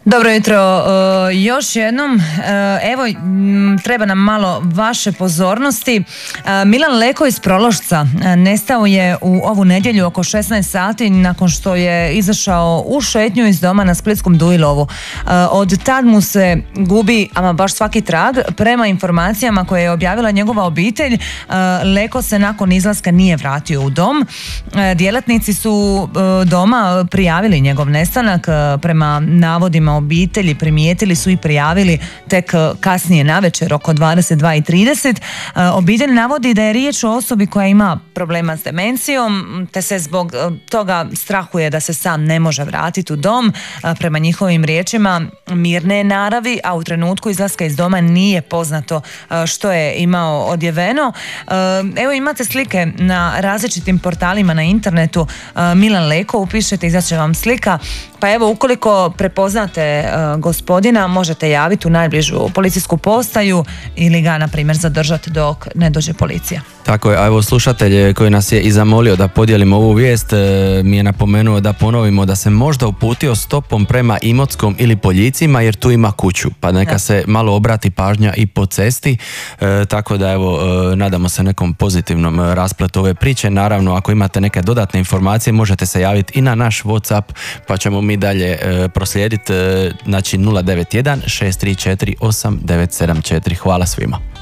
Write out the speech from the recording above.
Dobro jutro, još jednom, evo treba nam malo vaše pozornosti. Milan Leko iz Prološca nestao je u ovu nedjelju oko 16 sati nakon što je izašao u šetnju iz doma na Splitskom Duilovu. Od tad mu se gubi ama baš svaki trag. Prema informacijama koje je objavila njegova obitelj, Leko se nakon izlaska nije vratio u dom. Djelatnici su doma prijavili njegov nestanak. Prema navodima obitelji primijetili su i prijavili tek kasnije navečer oko 22:30. Obitelj navodi da je riječ o osobi koja ima problema s demencijom, te se zbog toga strahuje da se sam ne može vratiti u dom. Prema njihovim riječima mirne je naravi, a u trenutku izlaska iz doma nije poznato što je imao odjeveno. Evo imate slike na različitim portalima na internetu. Milan Leko, upišete, izaće vam slika. Pa evo, ukoliko prepoznate gospodina, možete javiti u najbližu policijsku postaju ili ga, na primjer, zadržati dok ne dođe policija. Tako je, a evo slušatelj koji nas je i zamolio da podijelimo ovu vijest mi je napomenuo da ponovimo da se možda uputio stopom prema Imotskom ili Poljicima jer tu ima kuću, pa neka se malo obrati pažnja i po cesti, tako da evo nadamo se nekom pozitivnom raspletu ove priče. Naravno, ako imate neke dodatne informacije možete se javiti i na naš WhatsApp pa ćemo mi dalje proslijediti, znači 091 634 8974. Hvala svima.